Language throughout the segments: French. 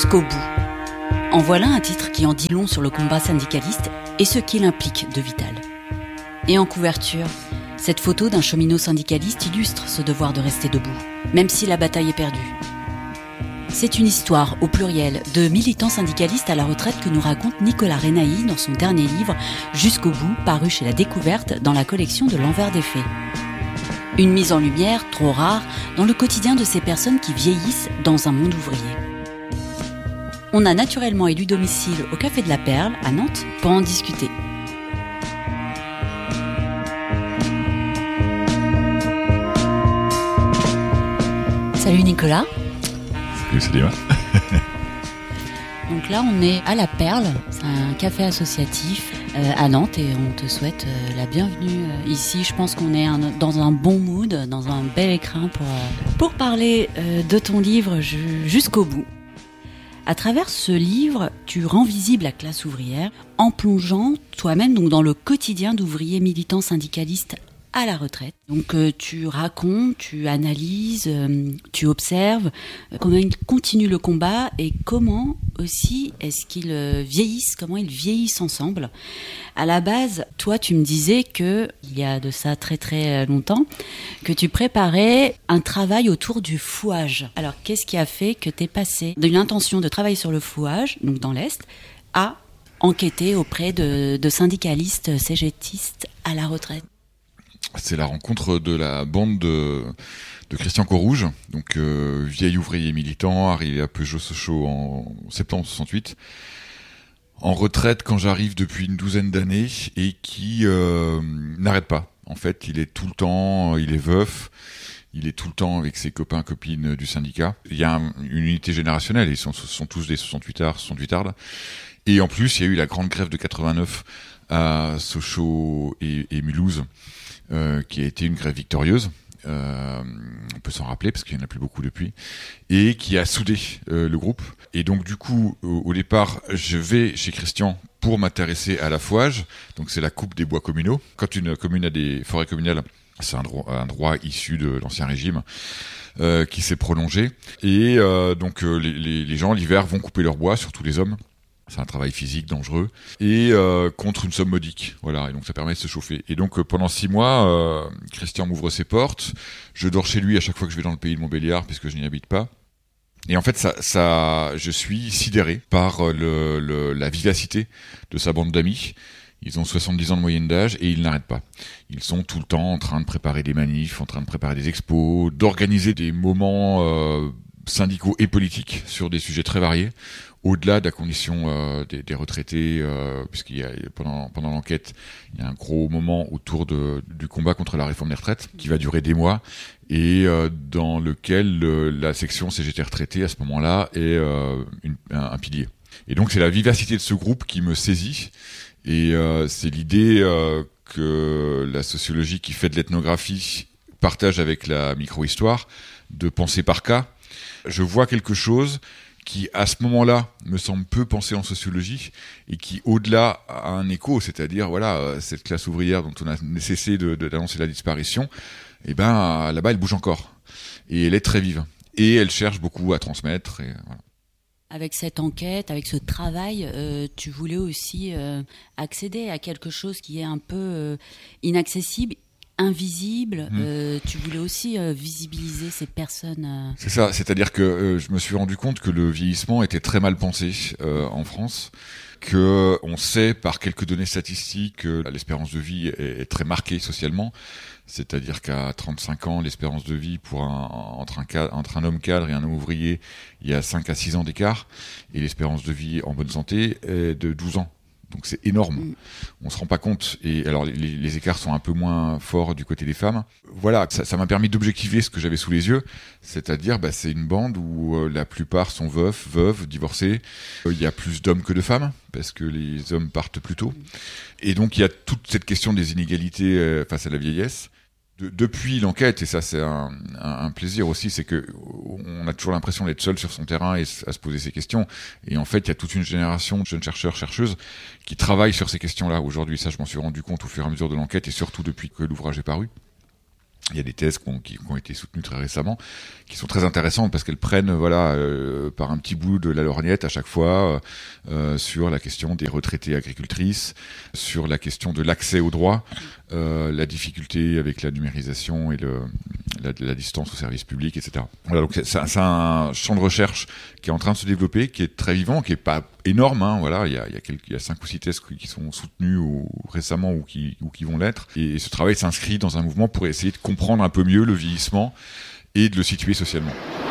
Jusqu'au bout. En voilà un titre qui en dit long sur le combat syndicaliste et ce qu'il implique de vital. Et en couverture, cette photo d'un cheminot syndicaliste illustre ce devoir de rester debout, même si la bataille est perdue. C'est une histoire, au pluriel, de militants syndicalistes à la retraite que nous raconte Nicolas Renaï dans son dernier livre « Jusqu'au bout » paru chez La Découverte dans la collection de L'Envers des Faits. Une mise en lumière, trop rare, dans le quotidien de ces personnes qui vieillissent dans un monde ouvrier. On a naturellement élu domicile au Café de la Perle, à Nantes, pour en discuter. Salut Nicolas. Salut Céline. Donc là, on est à la Perle, c'est un café associatif à Nantes et on te souhaite la bienvenue ici. Je pense qu'on est dans un bon mood, dans un bel écrin pour parler de ton livre Jusqu'au bout. À travers ce livre, tu rends visible la classe ouvrière en plongeant toi-même donc dans le quotidien d'ouvriers militants syndicalistes à la retraite. Donc tu racontes, tu analyses, tu observes comment ils continuent le combat et comment aussi est-ce qu'ils vieillissent, comment ils vieillissent ensemble. À la base, toi tu me disais que il y a de ça très très longtemps que tu préparais un travail autour du fouage. Alors qu'est-ce qui a fait que tu es passé d'une intention de travailler sur le fouage, donc dans l'Est, à enquêter auprès de syndicalistes cégétistes à la retraite? C'est la rencontre de la bande de Christian Corouge, donc vieil ouvrier militant, arrivé à Peugeot-Sochaux en septembre 68, en retraite quand j'arrive depuis une douzaine d'années et qui n'arrête pas. En fait, il est tout le temps, il est veuf, il est tout le temps avec ses copains, copines du syndicat. Il y a une unité générationnelle, ils sont tous des 68ards. Et en plus, il y a eu la grande grève de 89 à Sochaux et Mulhouse, qui a été une grève victorieuse, on peut s'en rappeler parce qu'il n'y en a plus beaucoup depuis, et qui a soudé le groupe. Et donc du coup, au départ, je vais chez Christian pour m'intéresser à la fouage, donc c'est la coupe des bois communaux. Quand une commune a des forêts communales, c'est un droit issu de l'Ancien Régime qui s'est prolongé. Et donc les gens, l'hiver, vont couper leur bois, surtout les hommes. C'est un travail physique dangereux et contre une somme modique, voilà. Et donc ça permet de se chauffer. Et donc pendant 6 mois, Christian m'ouvre ses portes. Je dors chez lui à chaque fois que je vais dans le pays de Montbéliard puisque je n'y habite pas. Et en fait, je suis sidéré par la vivacité de sa bande d'amis. Ils ont 70 ans de moyenne d'âge et ils n'arrêtent pas. Ils sont tout le temps en train de préparer des manifs, en train de préparer des expos, d'organiser des moments syndicaux et politiques sur des sujets très variés. Au-delà de la condition des retraités, puisqu'il y a pendant l'enquête, il y a un gros moment autour du combat contre la réforme des retraites qui va durer des mois et dans lequel la section CGT retraité à ce moment-là est un pilier. Et donc c'est la vivacité de ce groupe qui me saisit et c'est l'idée que la sociologie qui fait de l'ethnographie partage avec la micro-histoire de penser par cas. Je vois quelque chose qui, à ce moment-là, me semble peu penser en sociologie et qui, au-delà, a un écho, c'est-à-dire, voilà, cette classe ouvrière dont on a cessé d'annoncer la disparition, eh ben, là-bas, elle bouge encore. Et elle est très vive. Et elle cherche beaucoup à transmettre. Et voilà. Avec cette enquête, avec ce travail, tu voulais aussi accéder à quelque chose qui est un peu inaccessible, invisible. Tu voulais aussi visibiliser ces personnes. C'est ça, c'est-à-dire que je me suis rendu compte que le vieillissement était très mal pensé en France, que on sait par quelques données statistiques que l'espérance de vie est très marquée socialement, c'est-à-dire qu'à 35 ans, l'espérance de vie entre un homme cadre et un homme ouvrier, il y a 5 à 6 ans d'écart, et l'espérance de vie en bonne santé est de 12 ans. Donc c'est énorme. On se rend pas compte. Et alors les écarts sont un peu moins forts du côté des femmes. Voilà, ça m'a permis d'objectiver ce que j'avais sous les yeux, c'est-à-dire c'est une bande où la plupart sont veuves, divorcés. Il y a plus d'hommes que de femmes parce que les hommes partent plus tôt. Et donc il y a toute cette question des inégalités face à la vieillesse. Depuis l'enquête, et ça c'est un plaisir aussi, c'est que on a toujours l'impression d'être seul sur son terrain et à se poser ces questions. Et en fait, il y a toute une génération de jeunes chercheurs, chercheuses qui travaillent sur ces questions-là aujourd'hui. Ça, je m'en suis rendu compte au fur et à mesure de l'enquête et surtout depuis que l'ouvrage est paru. Il y a des thèses qui ont été soutenues très récemment, qui sont très intéressantes parce qu'elles prennent par un petit bout de la lorgnette à chaque fois sur la question des retraitées agricultrices, sur la question de l'accès aux droits, la difficulté avec la numérisation et la distance au service public, etc. Voilà, donc c'est un champ de recherche qui est en train de se développer, qui est très vivant, qui est pas énorme. Hein, voilà, il y a 5 ou 6 thèses qui sont soutenues récemment ou qui vont l'être. Et ce travail s'inscrit dans un mouvement pour essayer de comprendre un peu mieux le vieillissement et de le situer socialement.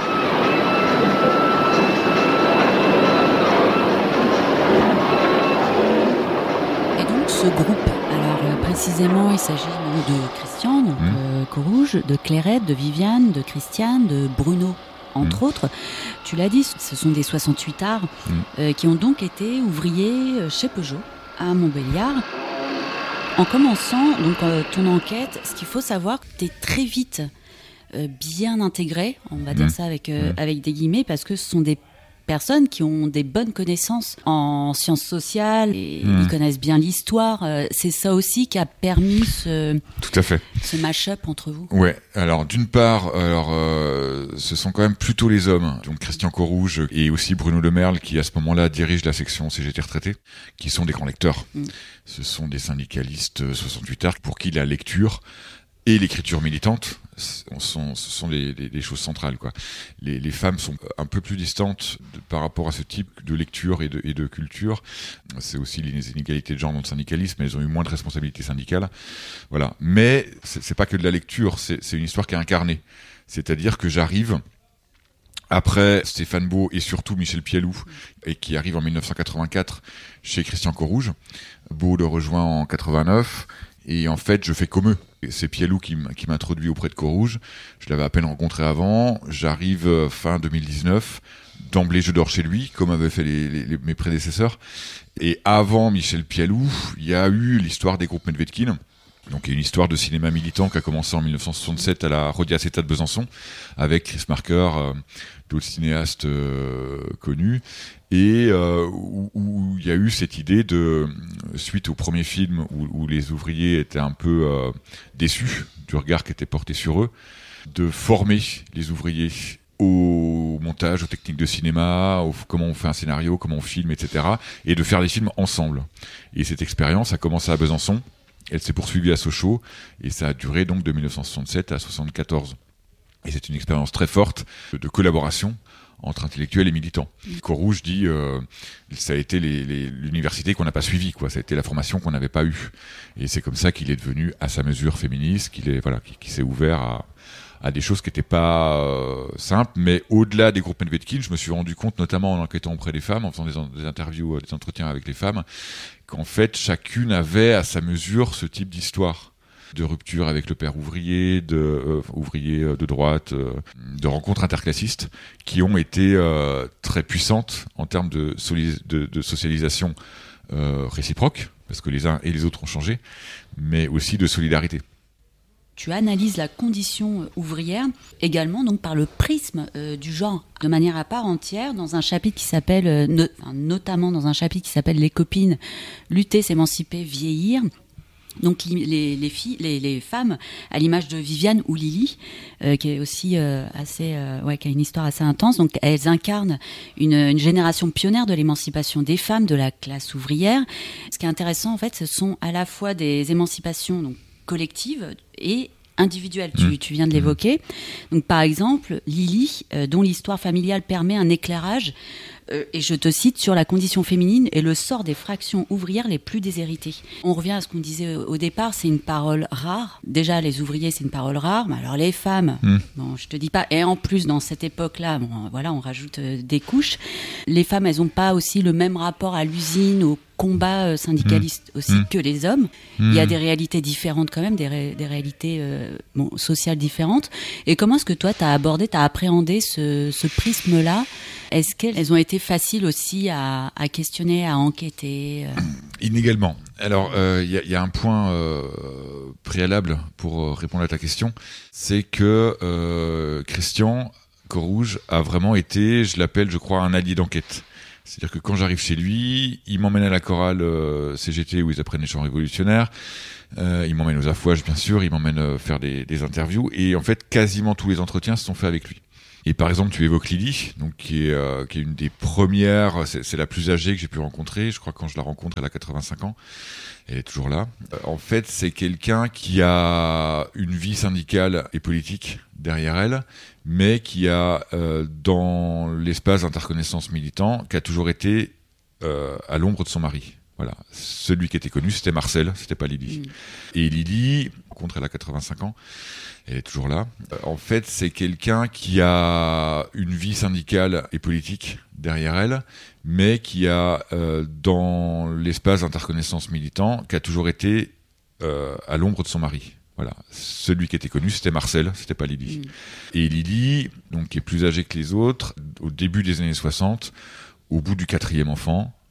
Et donc ce groupe, alors précisément il s'agit de Christian, donc Courrouges, de Clairette, de Viviane, de Christiane, de Bruno, entre autres. Tu l'as dit, ce sont des 68ards qui ont donc été ouvriers chez Peugeot à Montbéliard. En commençant donc ton enquête, ce qu'il faut savoir, tu es très vite bien intégré, on va dire ça avec des guillemets, parce que ce sont des personnes qui ont des bonnes connaissances en sciences sociales et ils connaissent bien l'histoire. C'est ça aussi qui a permis Tout à fait. ce mash-up entre vous. Ouais. Alors d'une part, ce sont quand même plutôt les hommes, donc Christian Courrouges et aussi Bruno Le Merle qui à ce moment-là dirigent la section CGT retraités, qui sont des grands lecteurs. Ce sont des syndicalistes 68ards pour qui la lecture et l'écriture militante ce sont des choses centrales, quoi. Les femmes sont un peu plus distantes par rapport à ce type de lecture et de culture. C'est aussi les inégalités de genre dans le syndicalisme, mais elles ont eu moins de responsabilités syndicales. Voilà. Mais c'est pas que de la lecture, c'est une histoire qui est incarnée. C'est-à-dire que j'arrive après Stéphane Beau et surtout Michel Pialou, et qui arrive en 1984 chez Christian Courrouges. Beau le rejoint en 89, et en fait je fais comme eux. C'est Pialou qui m'introduit auprès de Courrouges. Je l'avais à peine rencontré avant. J'arrive fin 2019. D'emblée, je dors chez lui, comme avaient fait mes prédécesseurs. Et avant Michel Pialou, il y a eu l'histoire des groupes Medvedkin. Donc, il y a une histoire de cinéma militant qui a commencé en 1967 à la Rodiaceta de Besançon, avec Chris Marker, d'autres cinéastes connus. Et où il y a eu cette idée suite au premier film où les ouvriers étaient un peu déçus du regard qui était porté sur eux, de former les ouvriers au montage, aux techniques de cinéma, comment on fait un scénario, comment on filme, etc. Et de faire des films ensemble. Et cette expérience a commencé à Besançon, elle s'est poursuivie à Sochaux, et ça a duré donc de 1967 à 1974. Et c'est une expérience très forte de collaboration entre intellectuels et militants. Courrouges dit ça a été l'université qu'on n'a pas suivie, quoi. Ça a été la formation qu'on n'avait pas eue. Et c'est comme ça qu'il est devenu à sa mesure féministe, qu'il s'est ouvert à des choses qui n'étaient pas simples. Mais au-delà des groupes Medvedkin, je me suis rendu compte, notamment en enquêtant auprès des femmes, en faisant des interviews, des entretiens avec les femmes, qu'en fait chacune avait à sa mesure ce type d'histoire. De rupture avec le père ouvrier, ouvrier de droite, de rencontres interclassistes qui ont été très puissantes en termes de socialisation réciproque, parce que les uns et les autres ont changé, mais aussi de solidarité. Tu analyses la condition ouvrière également donc par le prisme du genre, de manière à part entière, dans un chapitre qui s'appelle, notamment dans un chapitre qui s'appelle « Les copines, lutter, s'émanciper, vieillir ». Donc les femmes, à l'image de Viviane ou Lily, qui est aussi qui a une histoire assez intense. Donc elles incarnent une génération pionnière de l'émancipation des femmes, de la classe ouvrière. Ce qui est intéressant en fait, ce sont à la fois des émancipations donc collectives et individuelles. Tu viens de l'évoquer. Donc par exemple Lily, dont l'histoire familiale permet un éclairage. Et je te cite, sur la condition féminine et le sort des fractions ouvrières les plus déshéritées. On revient à ce qu'on disait au départ, c'est une parole rare. Déjà, les ouvriers, c'est une parole rare. Mais alors les femmes, bon, je te dis pas. Et en plus, dans cette époque-là, on rajoute des couches. Les femmes, elles n'ont pas aussi le même rapport à l'usine, au combat syndicaliste aussi que les hommes. Il y a des réalités différentes quand même, des réalités sociales différentes. Et comment est-ce que toi, t'as appréhendé ce prisme-là ? Est-ce qu'elles ont été faciles aussi à questionner, à enquêter Inégalement. Alors, il y a un point préalable pour répondre à ta question, c'est que Christian Courrouges a vraiment été, je l'appelle, je crois, un allié d'enquête. C'est-à-dire que quand j'arrive chez lui, il m'emmène à la chorale CGT où ils apprennent les chants révolutionnaires. Il m'emmène aux affouages, bien sûr. Il m'emmène faire des interviews. Et en fait, quasiment tous les entretiens se sont faits avec lui. Et par exemple, tu évoques Lily, donc qui est une des premières, c'est la plus âgée que j'ai pu rencontrer. Je crois que quand je la rencontre, elle a 85 ans. Elle est toujours là. En fait, c'est quelqu'un qui a une vie syndicale et politique derrière elle, mais qui a, dans l'espace d'interconnaissance militant, qui a toujours été à l'ombre de son mari. Voilà. Celui qui était connu, c'était Marcel, c'était pas Lily. Et Lily, contre elle a 85 ans, elle est toujours là. En fait, c'est quelqu'un qui a une vie syndicale et politique derrière elle, mais qui a, dans l'espace d'interconnaissance militant, qui a toujours été à l'ombre de son mari. Voilà. Celui qui était connu, c'était Marcel, c'était pas Lily. Et Lily, donc, qui est plus âgée que les autres, au début des années 60, au bout du 4e enfant,